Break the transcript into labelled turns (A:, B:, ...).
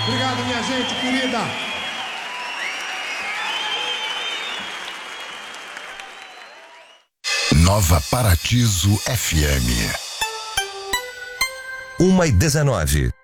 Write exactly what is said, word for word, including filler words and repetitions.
A: Obrigado, minha gente querida.
B: Nova Paratizo F M.
C: Uma e dezenove.